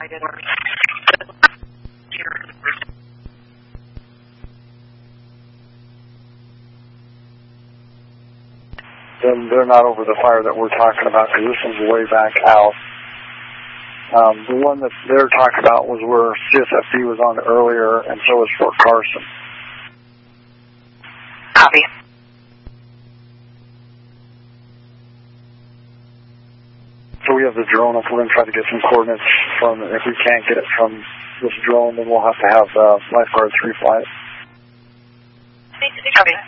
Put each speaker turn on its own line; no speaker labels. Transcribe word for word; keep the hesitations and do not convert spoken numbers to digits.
provided or
then they're not over the fire that we're talking about, because this one's way back out. Um, the one that they're talking about was where C S F D was on earlier, and so was Fort Carson.
Copy.
So we have the drone. If we're going to try to get some coordinates from it, if we can't get it from this drone, then we'll have to have uh, lifeguards refly it.
Copy.